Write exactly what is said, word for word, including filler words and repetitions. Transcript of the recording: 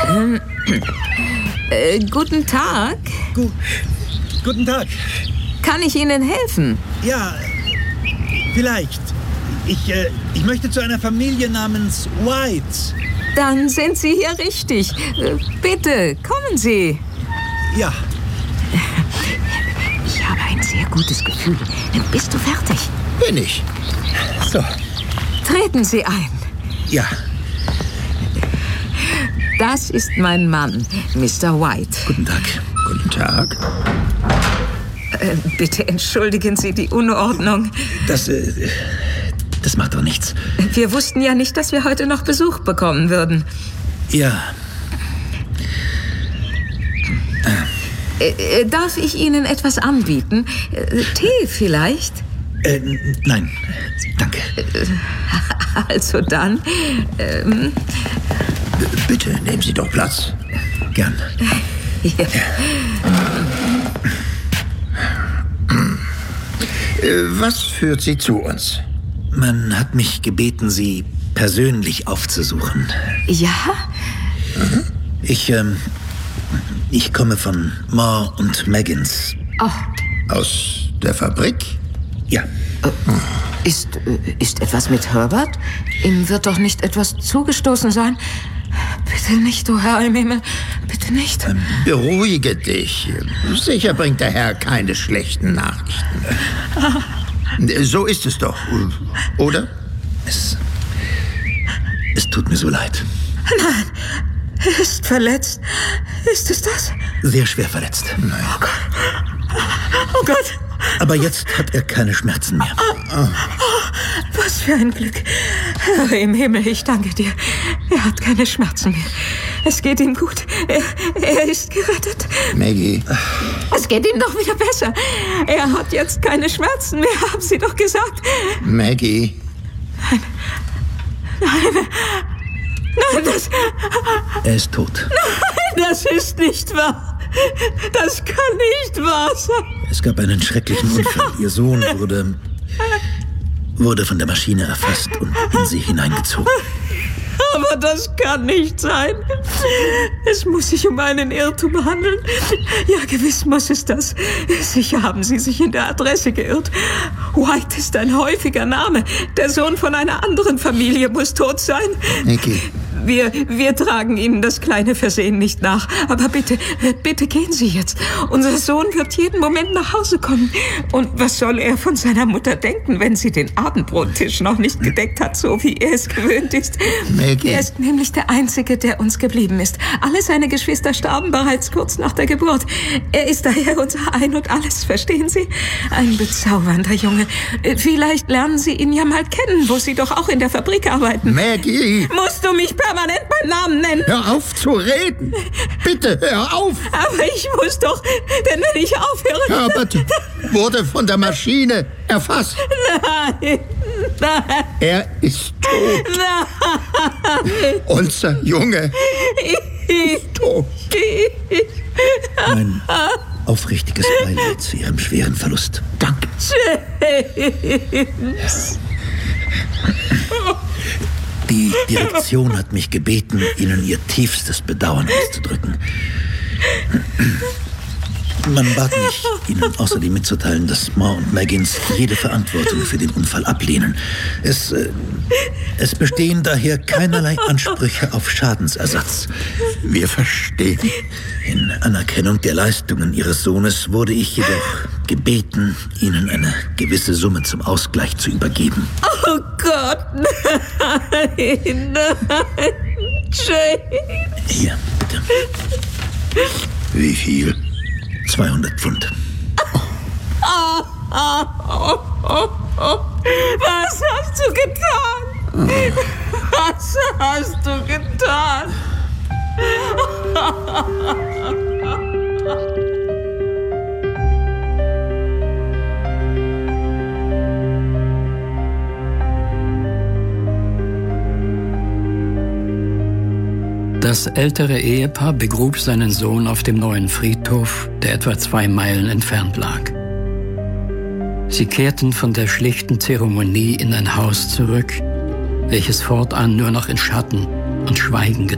Ähm, äh, guten Tag. Gu guten Tag. Kann ich Ihnen helfen? Ja, vielleicht. Ich, äh, ich möchte zu einer Familie namens White. Dann sind Sie hier richtig. Äh, bitte, kommen Sie. Ja. Ich habe ein sehr gutes Gefühl. Bist du fertig? Bin ich. So. Treten Sie ein. Ja. Das ist mein Mann, Mister White. Guten Tag. Guten Tag. Äh, bitte entschuldigen Sie die Unordnung. Das, äh, das macht doch nichts. Wir wussten ja nicht, dass wir heute noch Besuch bekommen würden. Ja. Äh, äh, darf ich Ihnen etwas anbieten? Äh, Tee vielleicht? Äh, nein, danke. Äh, also dann, ähm... Bitte, nehmen Sie doch Platz. Gern. Ja. Was führt Sie zu uns? Man hat mich gebeten, Sie persönlich aufzusuchen. Ja? Mhm. Ich, ähm, ich komme von Moore und Maggins. Oh. Aus der Fabrik? Ja. Äh, ist, ist etwas mit Herbert? Ihm wird doch nicht etwas zugestoßen sein? Bitte nicht, du Herr im Himmel. Bitte nicht. Ähm, beruhige dich. Sicher bringt der Herr keine schlechten Nachrichten. Ah. So ist es doch, oder? Es, es tut mir so leid. Nein, er ist verletzt. Ist es das? Sehr schwer verletzt. Nein. Oh Gott. Oh Gott. Aber jetzt hat er keine Schmerzen mehr. Oh, oh, was für ein Glück. Herr im Himmel, ich danke dir. Er hat keine Schmerzen mehr. Es geht ihm gut. Er, er ist gerettet. Maggie. Es geht ihm doch wieder besser. Er hat jetzt keine Schmerzen mehr, haben Sie doch gesagt. Maggie. Nein. Nein. Nein, das... Er ist tot. Nein, das ist nicht wahr. Das kann nicht wahr sein. Es gab einen schrecklichen Unfall. Ihr Sohn wurde, wurde von der Maschine erfasst und in sie hineingezogen. Aber das kann nicht sein. Es muss sich um einen Irrtum handeln. Ja, gewiss muss es das. Sicher haben Sie sich in der Adresse geirrt. White ist ein häufiger Name. Der Sohn von einer anderen Familie muss tot sein. Nicky. Wir, wir tragen Ihnen das kleine Versehen nicht nach. Aber bitte, bitte gehen Sie jetzt. Unser Sohn wird jeden Moment nach Hause kommen. Und was soll er von seiner Mutter denken, wenn sie den Abendbrottisch noch nicht gedeckt hat, so wie er es gewöhnt ist? Maggie. Er ist nämlich der Einzige, der uns geblieben ist. Alle seine Geschwister starben bereits kurz nach der Geburt. Er ist daher unser Ein und Alles, verstehen Sie? Ein bezaubernder Junge. Vielleicht lernen Sie ihn ja mal kennen, wo Sie doch auch in der Fabrik arbeiten. Maggie! Musst du mich permanent beim Namen nennen? Hör auf zu reden! Bitte, hör auf! Aber ich muss doch, denn wenn ich aufhöre... Herbert wurde von der Maschine erfasst. Nein, nein. Er ist tot. Nein. Unser Junge ist tot. Mein aufrichtiges Beileid zu Ihrem schweren Verlust. Danke. James. Die Direktion hat mich gebeten, Ihnen ihr tiefstes Bedauern auszudrücken. Man bat mich, Ihnen außerdem mitzuteilen, dass Moore und Maggins jede Verantwortung für den Unfall ablehnen. Es, äh, es bestehen daher keinerlei Ansprüche auf Schadensersatz. Wir verstehen. In Anerkennung der Leistungen Ihres Sohnes wurde ich jedoch gebeten, Ihnen eine gewisse Summe zum Ausgleich zu übergeben. Oh Gott, nein, nein, Jane. Hier, bitte. Wie viel? zweihundert Pfund. Oh, oh, oh, oh, oh. Was hast du getan? Was hast du getan? Das ältere Ehepaar begrub seinen Sohn auf dem neuen Friedhof, der etwa zwei Meilen entfernt lag. Sie kehrten von der schlichten Zeremonie in ein Haus zurück, welches fortan nur noch in Schatten und Schweigen